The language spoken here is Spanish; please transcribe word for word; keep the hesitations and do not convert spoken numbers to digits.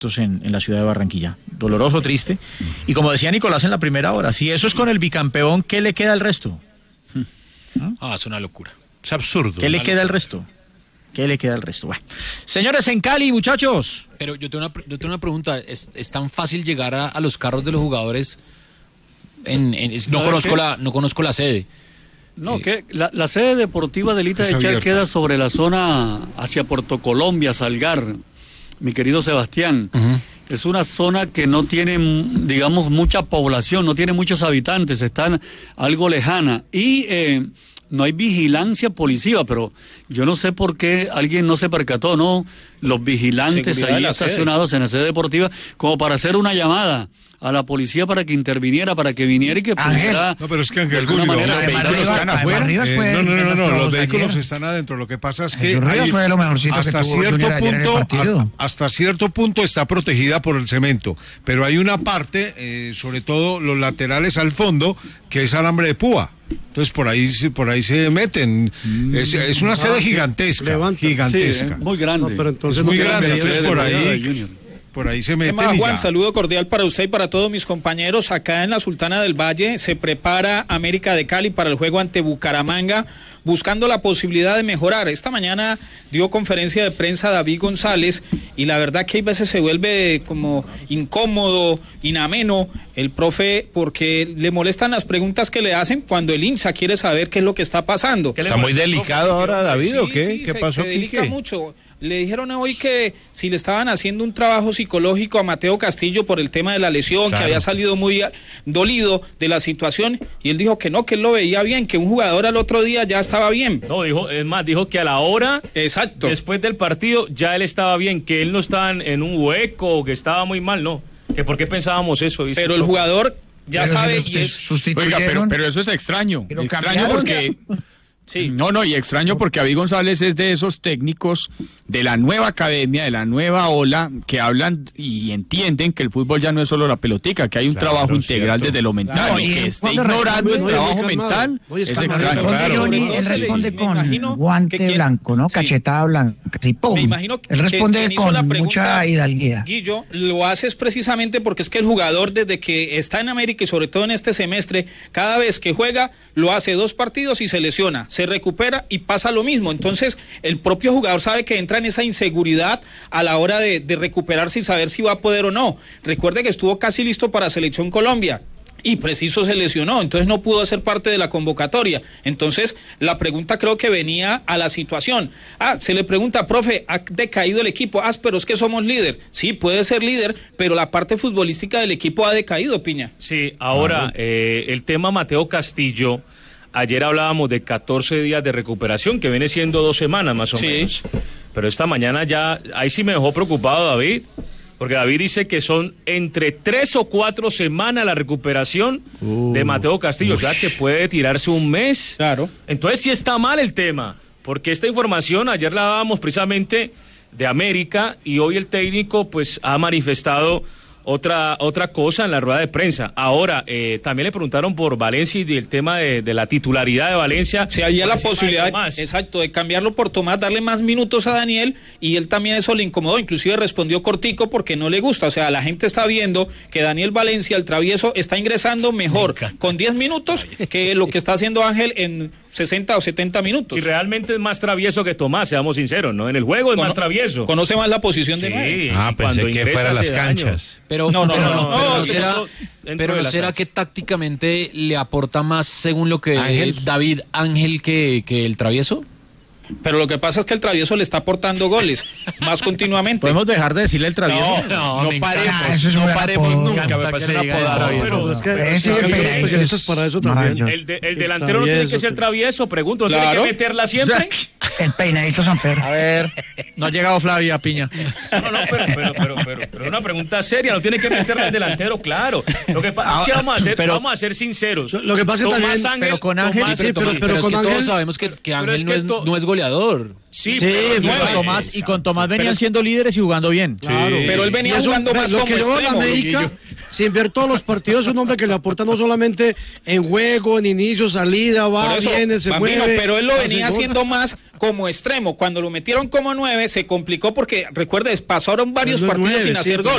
En, en la ciudad de Barranquilla. Doloroso, triste. Y como decía Nicolás en la primera hora, si eso es con el bicampeón, ¿qué le queda al resto? ¿Ah? Ah, es una locura. Es absurdo. ¿Qué le queda al resto? ¿Qué le queda al resto? Bueno. Señores, en Cali, muchachos. Pero yo tengo una, yo tengo una pregunta. ¿Es, es tan fácil llegar a, a los carros de los jugadores? En, en, es, no, conozco la, no conozco la sede. No, eh, que la, la sede deportiva de Lita de Char queda sobre la zona hacia Puerto Colombia, Salgar. Mi querido Sebastián, uh-huh. Es una zona que no tiene, digamos, mucha población, no tiene muchos habitantes, está algo lejana y eh, no hay vigilancia policiva, pero yo no sé por qué alguien no se percató, ¿no? Los vigilantes Seguridad ahí estacionados en la sede deportiva, como para hacer una llamada a la policía para que interviniera, para que viniera y que pudiera... No, pero es que Ángel Gullo, los vehículos están afuera. Eh, no, no, no, no, los vehículos están adentro. Lo que pasa es que hay, fue lo mejorcito hasta que tuvo cierto punto, hasta, hasta cierto punto está protegida por el cemento, pero hay una parte, eh, sobre todo los laterales al fondo, que es alambre de púa. Entonces por ahí por ahí se meten. Mm, es, es una sede ah, gigantesca, levanta. gigantesca. Sí, eh, muy grande. No, pero entonces es muy no grande, entonces por ahí... Por ahí se meten más, y Juan, ya. saludo cordial para usted y para todos mis compañeros. Acá en la Sultana del Valle se prepara América de Cali para el juego ante Bucaramanga, buscando la posibilidad de mejorar. Esta mañana dio conferencia de prensa David González y la verdad que hay veces se vuelve como incómodo, inameno el profe porque le molestan las preguntas que le hacen cuando el hincha quiere saber qué es lo que está pasando. ¿Está muy delicado ahora, David, o qué? Sí, ¿Qué se, pasó se aquí? delica ¿Qué? mucho. Le dijeron hoy que si le estaban haciendo un trabajo psicológico a Mateo Castillo por el tema de la lesión, claro, que había salido muy dolido de la situación, y él dijo que no, que él lo veía bien, que un jugador al otro día ya estaba bien. No, dijo, es más, dijo que a la hora, exacto, después del partido, ya él estaba bien, que él no estaba en un hueco, que estaba muy mal, no. Que por qué pensábamos eso, ¿viste? Pero el jugador ya pero sabe y es... Oiga, pero, pero eso es extraño, pero extraño porque... Sí. No, no, y extraño porque David González es de esos técnicos de la nueva academia, de la nueva ola, que hablan y entienden que el fútbol ya no es solo la pelotica, que hay un claro, trabajo integral cierto. Desde lo mental, claro, y que esté ignorando el trabajo mental, es extraño. Claro. Él responde con guante que, blanco, ¿no? Sí. Cachetada blanca, y ¡pum! Me imagino que, él responde que con pregunta, mucha hidalguía. Guillo, lo haces precisamente porque es que el jugador desde que está en América y sobre todo en este semestre, cada vez que juega, lo hace dos partidos y se lesiona, se recupera y pasa lo mismo. Entonces el propio jugador sabe que entra en esa inseguridad a la hora de, de recuperarse y saber si va a poder o no. Recuerde que estuvo casi listo para Selección Colombia y preciso se lesionó, entonces no pudo ser parte de la convocatoria. Entonces la pregunta creo que venía a la situación. Ah, se le pregunta, profe, ¿ha decaído el equipo? Ah, pero es que somos líder. Sí, puede ser líder, pero la parte futbolística del equipo ha decaído, Piña. Sí, ahora ah, eh, el tema Mateo Castillo. Ayer hablábamos de catorce días de recuperación, que viene siendo dos semanas más o sí. menos. Pero esta mañana ya, ahí sí me dejó preocupado David, porque David dice que son entre tres o cuatro semanas la recuperación uh, de Mateo Castillo, ush. O sea que puede tirarse un mes. Claro. Entonces sí está mal el tema, porque esta información ayer la dábamos precisamente de América y hoy el técnico pues ha manifestado Otra otra cosa en la rueda de prensa. Ahora, eh, también le preguntaron por Valencia y el tema de, de la titularidad de Valencia. Sí, había la posibilidad, de, exacto, de cambiarlo por Tomás, darle más minutos a Daniel, y él también eso le incomodó, inclusive respondió cortico porque no le gusta. O sea, la gente está viendo que Daniel Valencia, el travieso, está ingresando mejor con diez minutos que lo que está haciendo Ángel en sesenta o setenta minutos. Y realmente es más travieso que Tomás, seamos sinceros, ¿no? En el juego es Cono- más travieso. Conoce más la posición sí, de nueve. Ah, pensé que fuera las canchas. Pero no, no, pero, no, no, no, pero no será, pero no será que tácticamente le aporta más según lo que Ángel. David Ángel que, que el travieso. Pero lo que pasa es que el travieso le está aportando goles más continuamente. ¿Podemos dejar de decirle el travieso? No, no, no paremos, no paremos nunca, me parece una podada. Pero es que hay especialistas para eso también. El, de, el delantero no tiene que ser travieso, pregunto, ¿no claro. tiene que meterla siempre? El peinadito San Pedro. A ver, no ha llegado Flavia Piña. No, no, pero, pero, pero, pero, pero una pregunta seria, no tiene que meterla el delantero, claro. Lo que pasa es que vamos a ser, pero, vamos a ser sinceros. Lo que pasa es que también, Ángel, pero con Ángel, Tomás, sí, pero, pero, pero, pero, pero con es que Ángel todos sabemos que, que Ángel es no, que es, to... no es goleador. Sí, sí pero, bueno, no, Tomás, es, y con Tomás venían es, siendo líderes y jugando bien. Claro, sí. Pero él venía eso, jugando más como que extremo. América, sin ver todos los partidos, es un hombre que le aporta no solamente en juego, en inicio, salida, va, eso, viene, se Bambino, mueve. Pero él lo venía haciendo más como extremo. Cuando lo metieron como nueve, se complicó porque, recuerda, pasaron varios partidos nueve, sin hacer sí, gol.